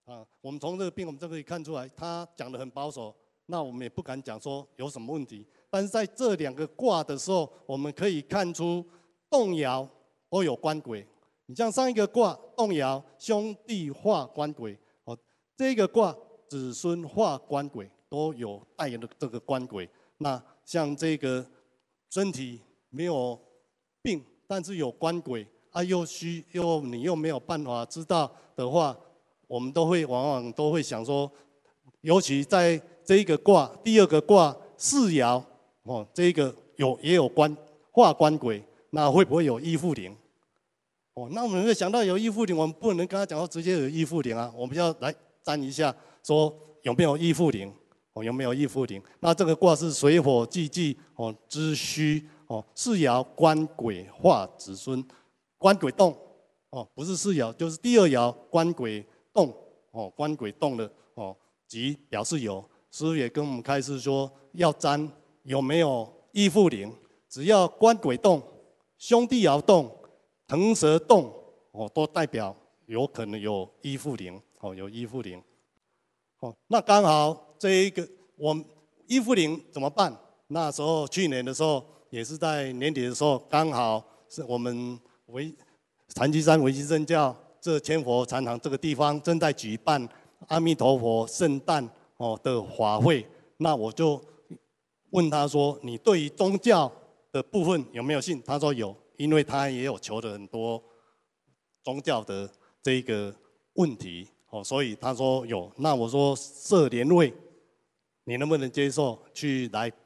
我们从这个病，我们就可以看出来，他讲得很保守，那我们也不敢讲说有什么问题。但是在这2个卦的时候，我们可以看出动爻都有官鬼。你像上一个卦动爻兄弟化官鬼，这个卦子孙化官鬼都有带有这个官鬼。那像这个身体没有病，但是有官鬼你又没有办法知道的话，我们往往都会想说，尤其在这一个卦第2个卦四爻这个也有化官鬼，那会不会有依附灵？那我们会想到有依附灵，我们不能跟他讲说直接有依附灵啊，我们要来占一下，说有没有依附灵？有没有依附灵？那这个卦是水火既济之虚四爻官鬼化子孙，官鬼动不是四爻，就是第2爻官鬼动官鬼动了即表示有。师父也跟我们开示说，要占有没有依附灵，只要官鬼动、兄弟爻动、腾蛇动都代表有可能有依附灵有依附灵那刚好这一个我们依附灵怎么办？那时候去年的时候，也是在年底的时候，刚好是我们禅机山维基正教这千佛禅堂这个地方正在举办阿弥陀佛圣诞的法会，那我就问他说：“你对于宗教的部分有没有信？”他说有，因为他也有求的很多宗教的这个问题所以他说有。那我说设莲位，你能不能接受去来？